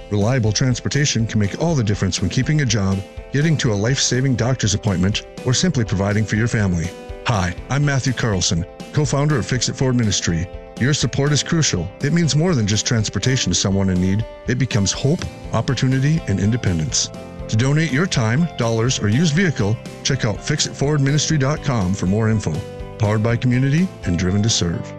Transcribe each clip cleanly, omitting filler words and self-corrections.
Reliable transportation can make all the difference when keeping a job, getting to a life-saving doctor's appointment, or simply providing for your family. Hi, I'm Matthew Carlson, co-founder of Fix It Ford Ministry. Your support is crucial. It means more than just transportation to someone in need. It becomes hope, opportunity, and independence. To donate your time, dollars, or used vehicle, check out fixitforwardministry.com for more info. Powered by community and driven to serve.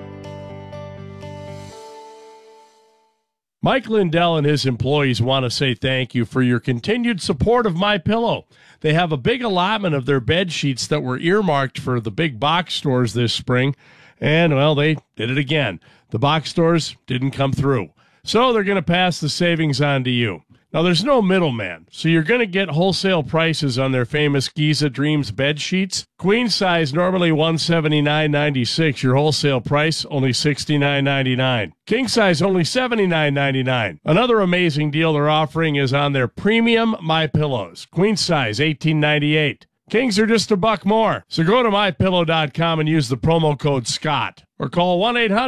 Mike Lindell and his employees want to say thank you for your continued support of MyPillow. They have a big allotment of their bed sheets that were earmarked for the big box stores this spring, and, well, they did it again. The box stores didn't come through, so they're going to pass the savings on to you. Now, there's no middleman, so you're going to get wholesale prices on their famous Giza Dreams bed sheets. Queen size, normally $179.96. Your wholesale price, only $69.99. King size, only $79.99. Another amazing deal they're offering is on their premium MyPillows. Queen size, $18.98. Kings are just $1 more. So go to MyPillow.com and use the promo code SCOTT. Or call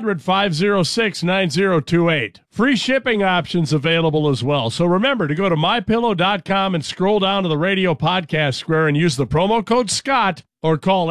1-800-506-9028. Free shipping options available as well. So remember to go to MyPillow.com and scroll down to the radio podcast square and use the promo code SCOTT. Or call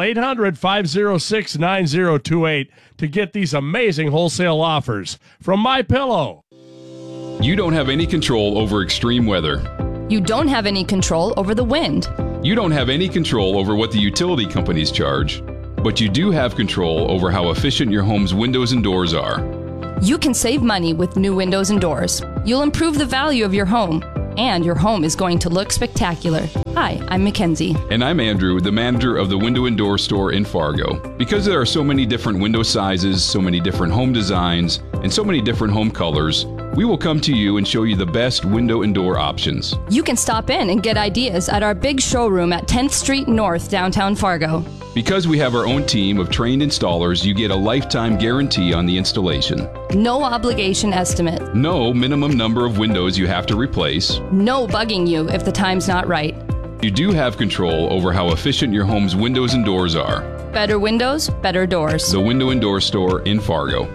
800-506-9028 to get these amazing wholesale offers from MyPillow. You don't have any control over extreme weather. You don't have any control over the wind. You don't have any control over what the utility companies charge, but you do have control over how efficient your home's windows and doors are. You can save money with new windows and doors. You'll improve the value of your home, and your home is going to look spectacular. Hi, I'm Mackenzie. And I'm Andrew, the manager of the Window and Door Store in Fargo. Because there are so many different window sizes, so many different home designs, and so many different home colors, we will come to you and show you the best window and door options. You can stop in and get ideas at our big showroom at 10th Street North, downtown Fargo. Because we have our own team of trained installers, you get a lifetime guarantee on the installation. No obligation estimate. No minimum number of windows you have to replace. No bugging you if the time's not right. You do have control over how efficient your home's windows and doors are. Better windows, better doors. The Window and Door Store in Fargo.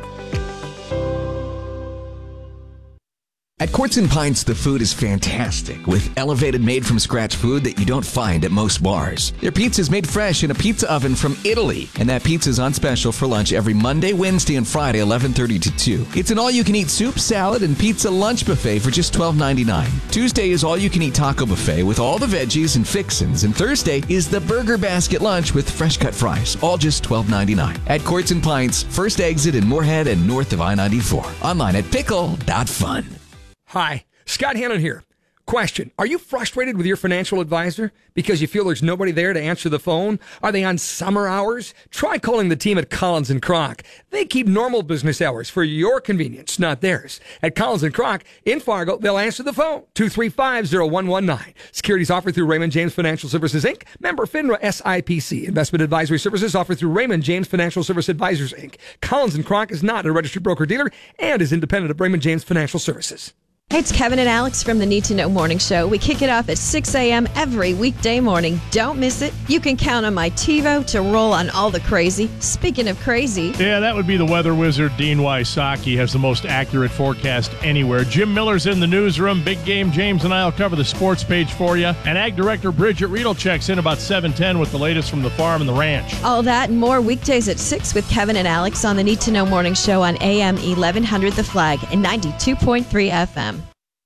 At Quartz and Pints, the food is fantastic, with elevated made-from-scratch food that you don't find at most bars. Their pizza's made fresh in a pizza oven from Italy, and that pizza's on special for lunch every Monday, Wednesday, and Friday, 11:30 to 2. It's an all-you-can-eat soup, salad, and pizza lunch buffet for just $12.99. Tuesday is all-you-can-eat taco buffet with all the veggies and fixins, and Thursday is the burger basket lunch with fresh-cut fries, all just $12.99. At Quartz and Pints, first exit in Moorhead and north of I-94. Online at pickle.fun. Hi, Scott Hannon here. Question, are you frustrated with your financial advisor because you feel there's nobody there to answer the phone? Are they on summer hours? Try calling the team at Collins & Kroc. They keep normal business hours for your convenience, not theirs. At Collins & Kroc in Fargo, they'll answer the phone, 235-0119. Securities offered through Raymond James Financial Services, Inc., member FINRA SIPC. Investment advisory services offered through Raymond James Financial Service Advisors, Inc. Collins & Kroc is not a registered broker-dealer and is independent of Raymond James Financial Services. Hey, it's Kevin and Alex from the Need to Know Morning Show. We kick it off at 6 a.m. every weekday morning. Don't miss it. You can count on my TiVo to roll on all the crazy. Speaking of crazy... Yeah, that would be the weather wizard, Dean Wysocki, has the most accurate forecast anywhere. Jim Miller's in the newsroom. Big Game James and I will cover the sports page for you. And Ag Director Bridget Riedel checks in about 7:10 with the latest from the farm and the ranch. All that and more weekdays at 6 with Kevin and Alex on the Need to Know Morning Show on AM 1100 The Flag and 92.3 FM.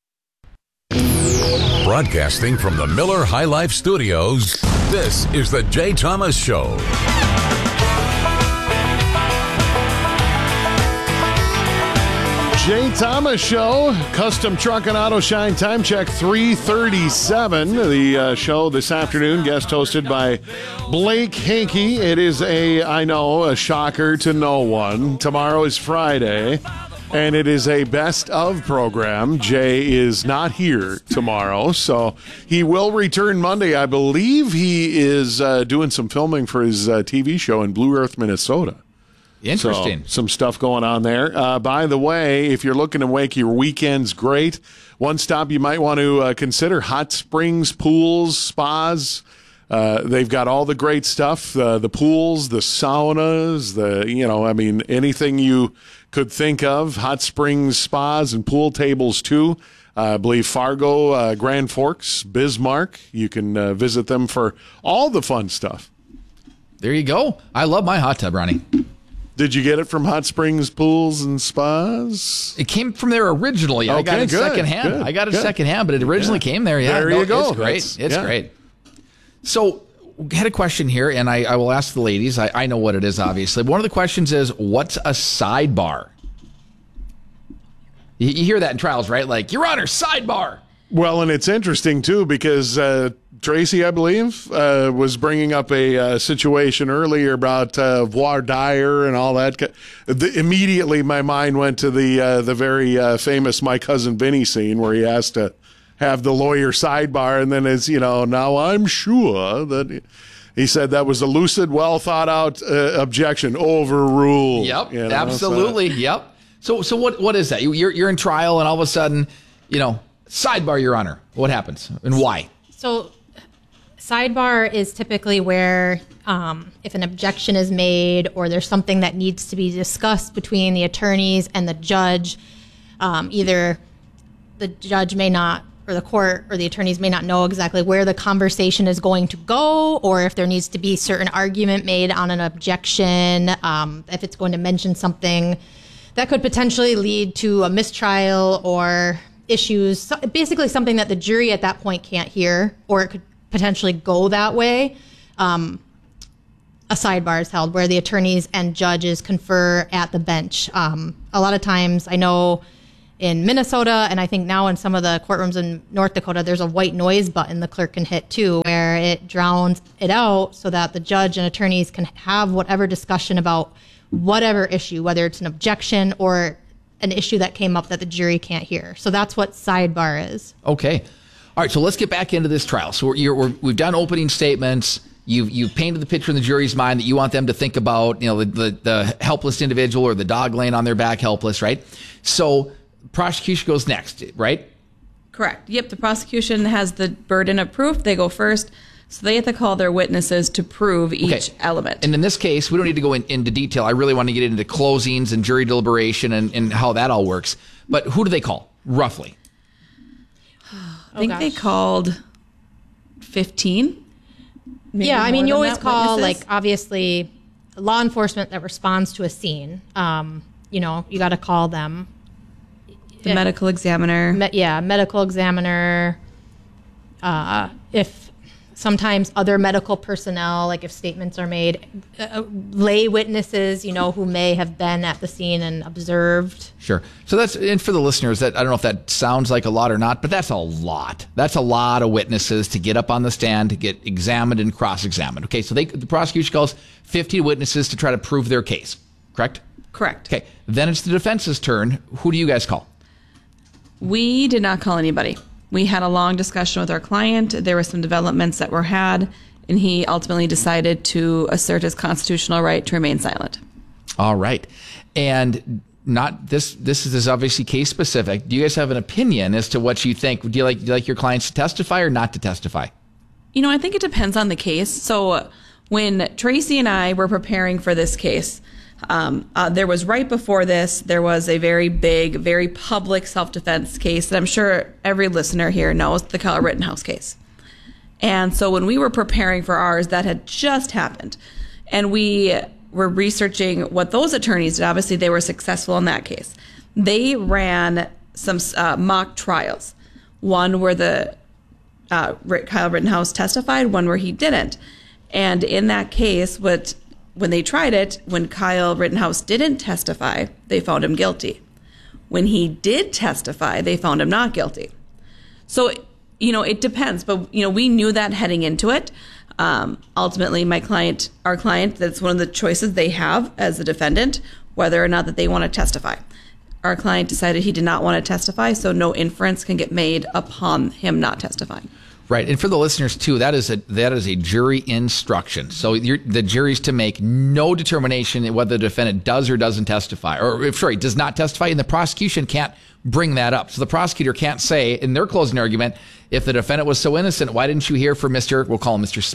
Broadcasting from the Miller High Life Studios, this is the Jay Thomas Show. Jay Thomas Show, Custom Truck and Auto Shine Time Check 337. The show this afternoon, guest hosted by Blake Hankey. It is a shocker to no one. Tomorrow is Friday, and it is a best of program. Jay is not here tomorrow, so he will return Monday. I believe he is doing some filming for his TV show in Blue Earth, Minnesota. Interesting. So, some stuff going on there. By the way, if you're looking to make your weekends great, one stop you might want to consider: hot springs, pools, spas. They've got all the great stuff, the pools, the saunas, anything you could think of. Hot springs spas and pool tables, too. I believe Fargo, Grand Forks, Bismarck. You can visit them for all the fun stuff. There you go. I love my hot tub, Ronnie. Did you get it from Hot Springs Pools and Spas? It came from there originally. I got it secondhand. Secondhand, but it originally came there. Yeah, there you go. It's great. It's great. So, we had a question here, and I will ask the ladies. I know what it is, obviously. One of the questions is, what's a sidebar? You hear that in trials, right? Like, Your Honor, sidebar. Well, and it's interesting, too, because Tracy, I believe, was bringing up a situation earlier about voir dire and all that. Immediately, my mind went to the very famous My Cousin Vinny scene where he has to have the lawyer sidebar, and then it's, now I'm sure that he said that was a lucid, well thought out objection, overruled. Yep, absolutely. Yep. So what is that? You're in trial, and all of a sudden, sidebar, Your Honor. What happens and why? So sidebar is typically where if an objection is made or there's something that needs to be discussed between the attorneys and the judge, either the judge may not, or the court or the attorneys may not know exactly where the conversation is going to go, or if there needs to be certain argument made on an objection, if it's going to mention something that could potentially lead to a mistrial or issues, basically something that the jury at that point can't hear, or it could potentially go that way. A sidebar is held where the attorneys and judges confer at the bench. A lot of times, I know in Minnesota, and I think now in some of the courtrooms in North Dakota, there's a white noise button the clerk can hit too, where it drowns it out so that the judge and attorneys can have whatever discussion about whatever issue, whether it's an objection or an issue that came up that the jury can't hear. So that's what sidebar is. Okay. All right, so let's get back into this trial. So we've done opening statements. You've painted the picture in the jury's mind that you want them to think about, the helpless individual or the dog laying on their back helpless, right? So prosecution goes next, right? Correct. Yep, the prosecution has the burden of proof. They go first. So they have to call their witnesses to prove each element. And in this case, we don't need to go into detail. I really want to get into closings and jury deliberation and how that all works. But who do they call, roughly? I think they called 15. Yeah, I mean, you always call, obviously, law enforcement that responds to a scene. You got to call them. The medical examiner. Medical examiner. If sometimes other medical personnel, like if statements are made, lay witnesses, who may have been at the scene and observed. Sure. So and for the listeners, that I don't know if that sounds like a lot or not, but that's a lot. That's a lot of witnesses to get up on the stand, to get examined and cross-examined. Okay, so the prosecution calls 15 witnesses to try to prove their case, correct? Correct. Okay, then it's the defense's turn. Who do you guys call? We did not call anybody. We had a long discussion with our client. There were some developments that were had, and he ultimately decided to assert his constitutional right to remain silent. All right. And this is obviously case specific. Do you guys have an opinion as to what you think? Do you like your clients to testify or not to testify? I think it depends on the case. So when Tracy and I were preparing for this case, there was right before this, there was a very big, very public self-defense case that I'm sure every listener here knows, the Kyle Rittenhouse case. And so when we were preparing for ours, that had just happened. And we were researching what those attorneys did. Obviously, they were successful in that case. They ran some mock trials. One where the Kyle Rittenhouse testified, one where he didn't. And in that case, when they tried it, when Kyle Rittenhouse didn't testify, they found him guilty. When he did testify, they found him not guilty. So, it depends. But, we knew that heading into it. Ultimately, our client, that's one of the choices they have as a defendant, whether or not that they want to testify. Our client decided he did not want to testify, so no inference can get made upon him not testifying. Right, and for the listeners too, that is a jury instruction. So the jury's to make no determination whether the defendant does or doesn't testify, does not testify, and the prosecution can't bring that up. So the prosecutor can't say in their closing argument, if the defendant was so innocent, why didn't you hear from we'll call him Mr. Smith,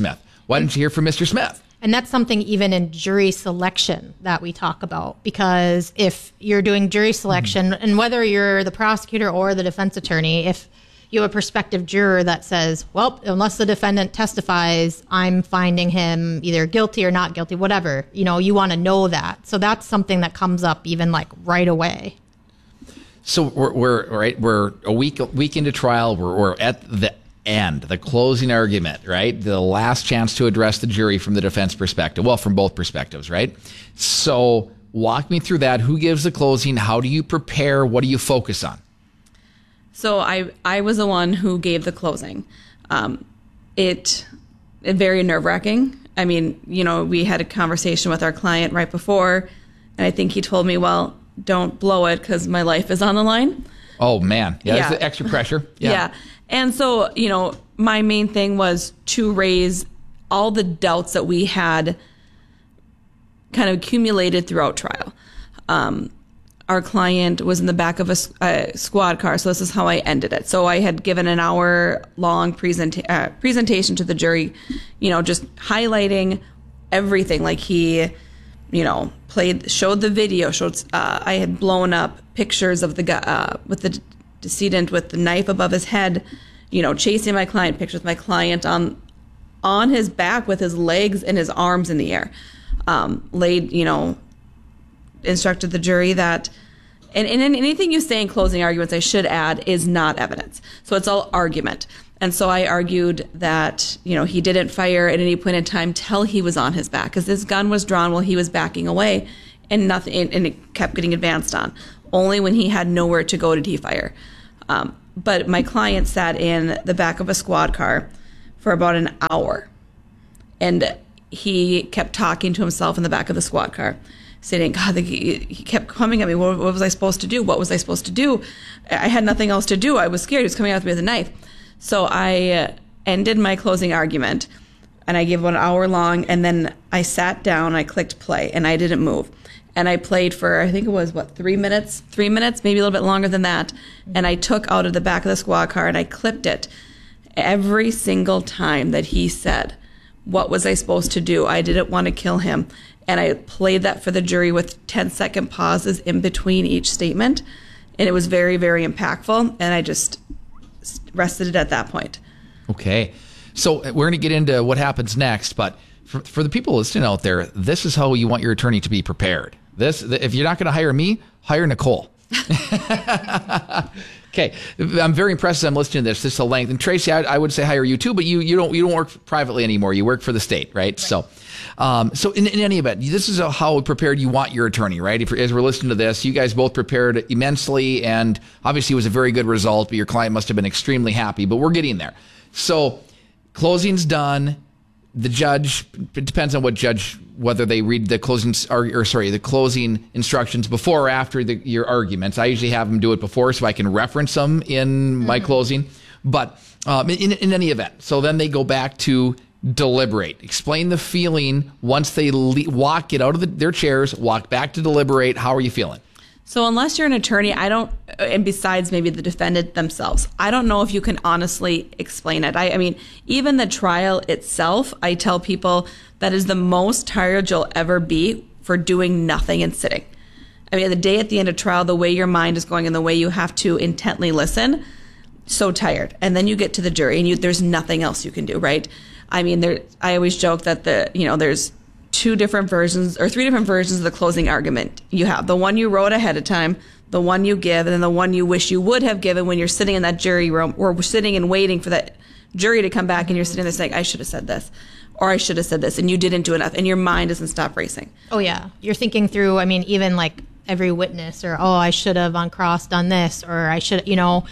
Why didn't you hear from Mr. Smith? And that's something even in jury selection that we talk about, because if you're doing jury selection, and whether you're the prosecutor or the defense attorney, if you have a prospective juror that says, well, unless the defendant testifies, I'm finding him either guilty or not guilty, whatever, you want to know that. So that's something that comes up even like right away. So we're a week into trial. We're at the end, the closing argument, right? The last chance to address the jury from the defense perspective. Well, from both perspectives, right? So walk me through that. Who gives the closing? How do you prepare? What do you focus on? So I was the one who gave the closing. It very nerve-wracking. I mean, we had a conversation with our client right before, and I think he told me, well, don't blow it because my life is on the line. Oh, man. Yeah, there's the extra pressure. Yeah. And so, my main thing was to raise all the doubts that we had kind of accumulated throughout trial. Our client was in the back of a squad car, so this is how I ended it. So I had given an hour-long presentation to the jury, just highlighting everything. Like he, showed the video, I had blown up pictures of the guy with the decedent with the knife above his head, chasing my client, pictures of my client on his back with his legs and his arms in the air. Instructed the jury that, and anything you say in closing arguments, I should add, is not evidence. So it's all argument. And so I argued that, he didn't fire at any point in time till he was on his back, because his gun was drawn while he was backing away, and it kept getting advanced on. Only when he had nowhere to go did he fire. But my client sat in the back of a squad car for about an hour, and he kept talking to himself in the back of the squad car, saying, God, he kept coming at me. What was I supposed to do? What was I supposed to do? I had nothing else to do. I was scared. He was coming after me with a knife. So I ended my closing argument, and I gave 1 hour long, and then I sat down, I clicked play, and I didn't move. And I played for, I think it was, 3 minutes? 3 minutes, maybe a little bit longer than that. And I took out of the back of the squad car, and I clipped it every single time that he said, what was I supposed to do? I didn't want to kill him. And I played that for the jury with 10-second pauses in between each statement. And it was very, very impactful. And I just rested it at that point. Okay. So we're going to get into what happens next. But for the people listening out there, this is how you want your attorney to be prepared. If you're not going to hire me, hire Nicole. Okay. I'm very impressed as I'm listening to this. This is the length. And Tracy, I would say hire you too, but you don't work privately anymore. You work for the state, right? So in any event, this is how prepared you want your attorney, right? As we're listening to this, you guys both prepared immensely, and obviously it was a very good result, but your client must have been extremely happy, but we're getting there. So closing's done. The judge, it depends on what judge, whether they read the the closing instructions before or after your arguments. I usually have them do it before so I can reference them in my closing. But in any event, so then they go back to deliberate. Explain the feeling once they get out of their chairs, walk back to deliberate. How are you feeling? So unless you're an attorney, and besides maybe the defendant themselves, I don't know if you can honestly explain it. I mean, even the trial itself, I tell people that is the most tired you'll ever be for doing nothing and sitting. I mean, the day at the end of trial, the way your mind is going and the way you have to intently listen, so tired. And then you get to the jury and there's nothing else you can do, right? I mean, I always joke that there's 3 different versions of the closing argument. You have the one you wrote ahead of time, the one you give, and then the one you wish you would have given when you're sitting in that jury room or sitting and waiting for that jury to come back, and you're sitting there saying, I should have said this, or I should have said this, and you didn't do enough, and your mind doesn't stop racing. Oh, yeah. You're thinking through, I mean, even like every witness, or, I should have on cross done this, or I should,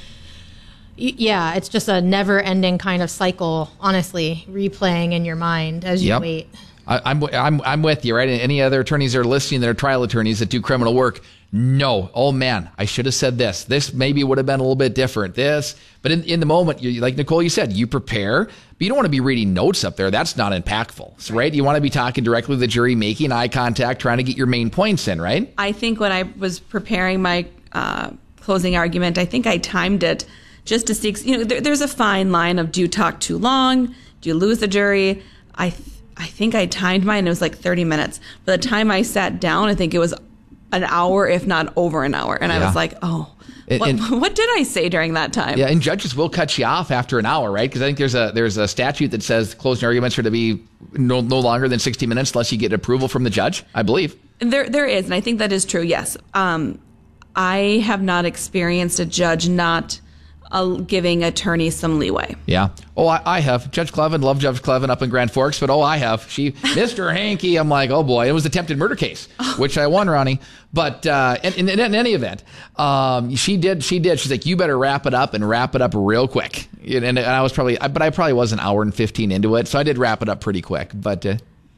yeah, it's just a never-ending kind of cycle, honestly, replaying in your mind as you wait. I'm with you, right? And any other attorneys that are listening that are trial attorneys that do criminal work, no, oh man, I should have said this. This maybe would have been a little bit different. But in the moment, like Nicole, you said, you prepare, but you don't want to be reading notes up there. That's not impactful, so, right? You want to be talking directly to the jury, making eye contact, trying to get your main points in, right? I think when I was preparing my closing argument, I think I timed it just to see, there's a fine line of, do you talk too long? Do you lose the jury? I think I timed mine. It was like 30 minutes. By the time I sat down, I think it was an hour, if not over an hour. And I was like, oh, what did I say during that time? Yeah, and judges will cut you off after an hour, right? Because I think there's a statute that says closing arguments are to be no longer than 60 minutes unless you get approval from the judge, I believe. There is, and I think that is true, yes. I have not experienced a judge not giving attorneys some leeway. Yeah. Oh, I have. Judge Clevin, love Judge Clevin up in Grand Forks, but I have. Mr. Hankey, I'm like, oh boy, it was an attempted murder case, which I won, Ronnie. But in any event, she did. She's like, you better wrap it up real quick. And I was probably was an hour and 15 into it, so I did wrap it up pretty quick. But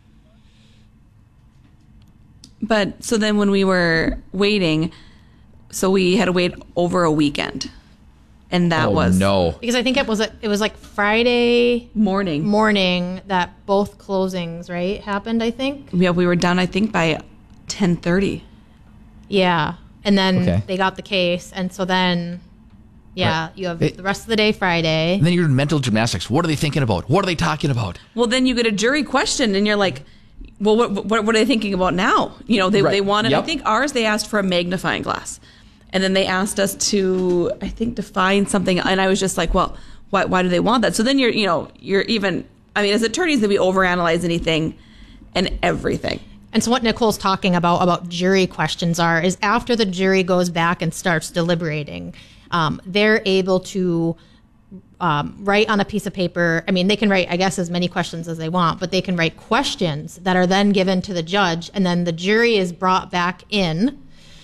so then when we were waiting, so we had to wait over a weekend. And that was no, because I think it was like Friday morning that both closings happened. I think we were done. I think by 10:30. Yeah, and then they got the case, and so then you have the rest of the day Friday. And then you're in mental gymnastics. What are they thinking about? What are they talking about? Well, then you get a jury question, and you're like, well, what are they thinking about now? They wanted. Yep. I think ours they asked for a magnifying glass. And then they asked us to, I think, define something. And I was just like, well, why do they want that? So then you're even, as attorneys, that we overanalyze anything and everything. And so what Nicole's talking about jury questions is after the jury goes back and starts deliberating, they're able to write on a piece of paper. They can write, I guess, as many questions as they want, but they can write questions that are then given to the judge. And then the jury is brought back in.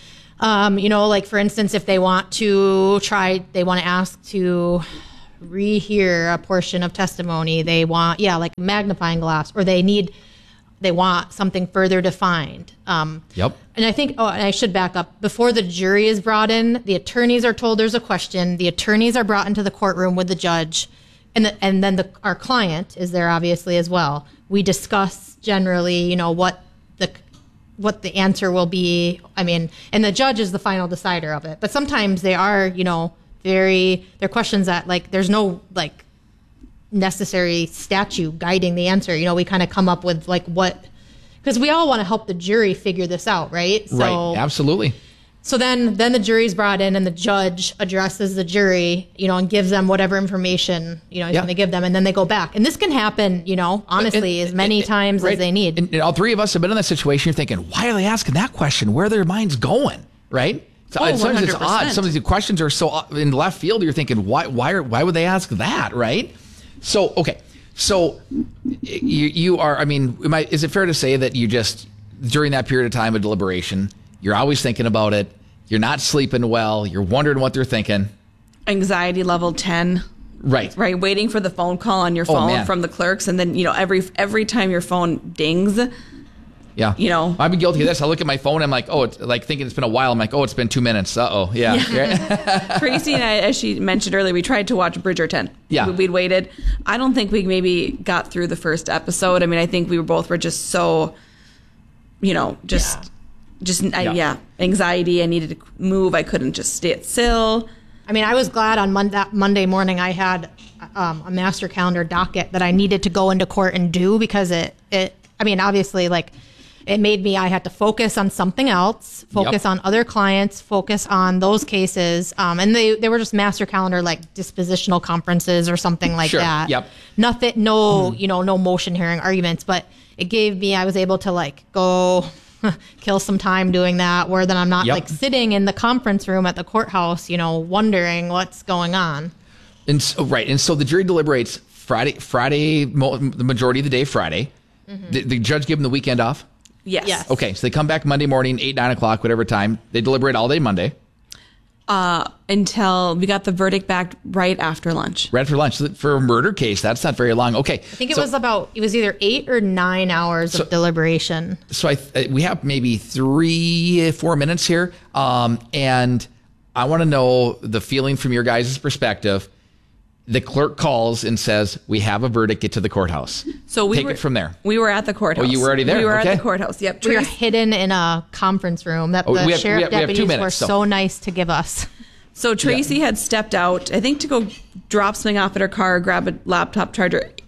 Like for instance, if they want to ask to rehear a portion of testimony, they want, like magnifying glass, or they want something further defined. Yep. And I think, and I should back up. Before the jury is brought in, the attorneys are told there's a question. The attorneys are brought into the courtroom with the judge, and then our client is there obviously as well. We discuss generally, what the answer will be. And the judge is the final decider of it. But sometimes they are, they're questions that there's no necessary statute guiding the answer. We kind of come up with because we all want to help the jury figure this out, right? So, right, absolutely. So then the jury's brought in, and the judge addresses the jury, and gives them whatever information, he's going to give them, and then they go back. And this can happen, honestly, as many times as they need. And all three of us have been in that situation. You're thinking, why are they asking that question? Where are their minds going, right? So sometimes it's odd. Some of these questions are so in left field. You're thinking, why would they ask that, right? So, okay. So you are, is it fair to say that you just, during that period of time of deliberation, you're always thinking about it. You're not sleeping well. You're wondering what they're thinking. Anxiety level 10. Right. Right. Waiting for the phone call on your phone from the clerks. And then, every time your phone dings. Yeah. I've been guilty of this. I look at my phone. I'm like, it's thinking it's been a while. I'm like, it's been 2 minutes. Uh-oh. Yeah. Tracy and I, as she mentioned earlier, we tried to watch Bridgerton. Yeah. We'd waited. I don't think we maybe got through the first episode. I think we were just so, anxiety. I needed to move. I couldn't just stay still. I was glad on Monday morning I had a master calendar docket that I needed to go into court and do, because it obviously it made me, I had to focus on something else, focus on other clients, focus on those cases. And they were just master calendar, dispositional conferences or something like that. Yep. Nothing, no motion hearing arguments, but it gave me, I was able to go kill some time doing that, where then I'm not sitting in the conference room at the courthouse, wondering what's going on. And so the jury deliberates Friday, the majority of the day Friday. Mm-hmm. The judge give them the weekend off? Yes. Okay, so they come back Monday morning, 8, 9 o'clock, whatever time. They deliberate all day Monday. Until we got the verdict back right after lunch. Right after lunch. For a murder case, that's not very long. Okay. I think it was either 8 or 9 hours of deliberation. So we have maybe 3-4 minutes here. And I want to know the feeling from your guys' perspective. The clerk calls and says, we have a verdict, get to the courthouse. So Take it from there. We were at the courthouse. Oh, you were already there? We were at the courthouse, yep. We were hidden in a conference room that the sheriff deputies were so nice to give us. So Tracy had stepped out, I think to go drop something off at her car, grab a laptop charger.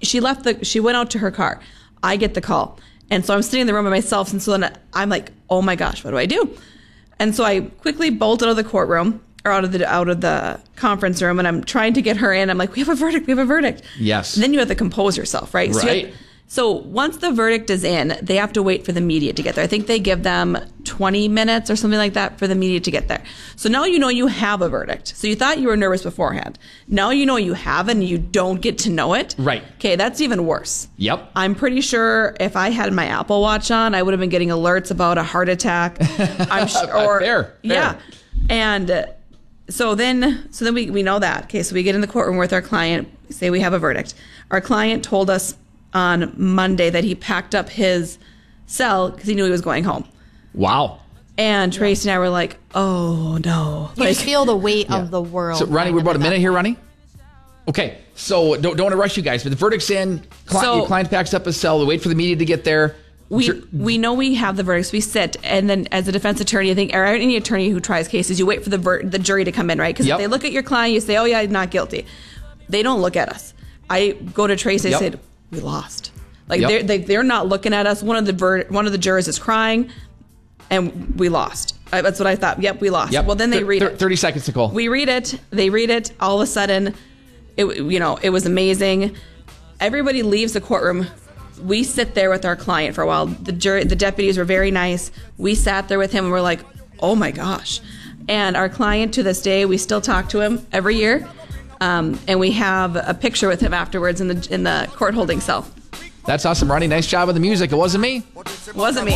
she went out to her car. I get the call. And so I'm sitting in the room by myself. And so then I'm like, oh my gosh, what do I do? And so I quickly bolt out of the courtroom or out of the conference room, and I'm trying to get her in. I'm like, we have a verdict. Yes. And then you have to compose yourself, right? Right. So once the verdict is in, they have to wait for the media to get there. I think they give them 20 minutes or something like that for the media to get there. So now you know you have a verdict. So you thought you were nervous beforehand. Now you know you have it and you don't get to know it. Right. Okay, that's even worse. Yep. I'm pretty sure if I had my Apple Watch on, I would have been getting alerts about a heart attack. I'm sure. Fair. Yeah. And so then we know that. Okay, so we get in the courtroom with our client, say we have a verdict. Our client told us on Monday that he packed up his cell because he knew he was going home. Wow. And Tracy and I were like, oh no. You just feel the weight of the world. So, Ronnie, we're about a minute here, Ronnie? Okay, so don't want to rush you guys, but the verdict's in. Your client packs up his cell. They wait for the media to get there. We know we have the verdicts. We sit, and then as a defense attorney, I think, or any attorney who tries cases, you wait for the jury to come in, right? Because if they look at your client, you say, oh yeah, not guilty. They don't look at us. I go to Tracy, I said, we lost. Like they're not looking at us. One of the jurors is crying, and we lost. That's what I thought. Yep, we lost. Yep. Well, then they read it. 30 seconds, Nicole. We read it. They read it. All of a sudden, it was amazing. Everybody leaves the courtroom. We sit there with our client for a while. The deputies were very nice. We sat there with him and we're like, oh my gosh. And our client, to this day, we still talk to him every year. And we have a picture with him afterwards in the court holding cell. That's awesome, Ronnie. Nice job with the music. It wasn't me. Wasn't me.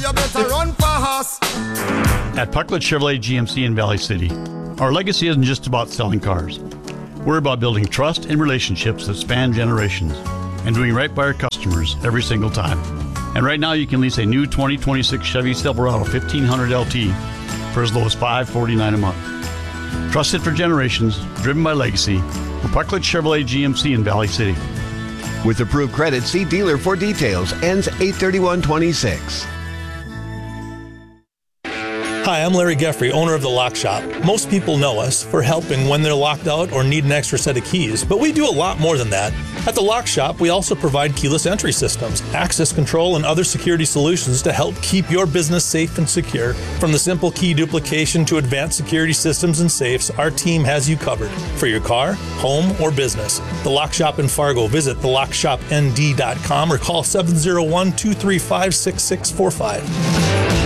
At Pucklet Chevrolet GMC in Valley City, our legacy isn't just about selling cars. We're about building trust and relationships that span generations and doing right by our customers every single time. And right now you can lease a new 2026 Chevy Silverado 1500 LT for as low as $549 a month. Trusted for generations, driven by legacy, for Pucklet Chevrolet GMC in Valley City. With approved credit, see dealer for details. Ends 8/31/26. Hi, I'm Larry Geffrey, owner of The Lock Shop. Most people know us for helping when they're locked out or need an extra set of keys, but we do a lot more than that. At The Lock Shop, we also provide keyless entry systems, access control, and other security solutions to help keep your business safe and secure. From the simple key duplication to advanced security systems and safes, our team has you covered for your car, home, or business. The Lock Shop in Fargo. Visit thelockshopnd.com or call 701-235-6645.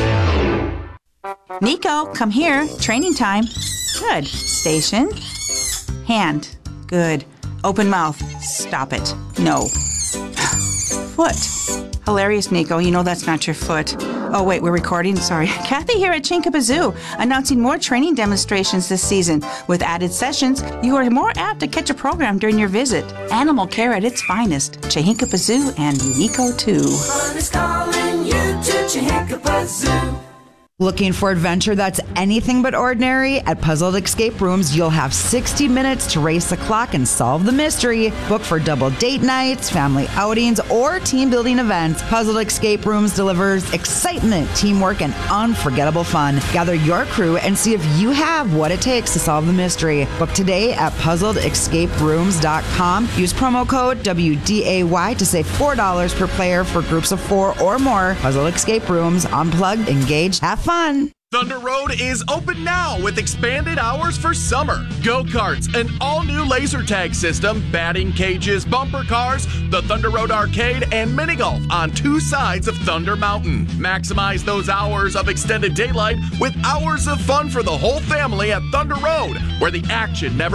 Nico, come here. Training time. Good. Station. Hand. Good. Open mouth. Stop it. No. Foot. Hilarious, Nico. You know that's not your foot. Oh, wait, we're recording? Sorry. Kathy here at Chinkapoo Zoo, announcing more training demonstrations this season. With added sessions, you are more apt to catch a program during your visit. Animal care at its finest. Chinkapoo Zoo and Nico, too. Fun is calling you to Chinkapoo Zoo. Looking for adventure that's anything but ordinary? At Puzzled Escape Rooms, you'll have 60 minutes to race the clock and solve the mystery. Book for double date nights, family outings, or team building events. Puzzled Escape Rooms delivers excitement, teamwork, and unforgettable fun. Gather your crew and see if you have what it takes to solve the mystery. Book today at puzzledescaperooms.com. Use promo code WDAY to save $4 per player for groups of 4 or more. Puzzled Escape Rooms, unplugged, engaged, have fun. Thunder Road is open now with expanded hours for summer. Go-karts, an all-new laser tag system, batting cages, bumper cars, the Thunder Road Arcade, and mini golf on 2 sides of Thunder Mountain. Maximize those hours of extended daylight with hours of fun for the whole family at Thunder Road, where the action never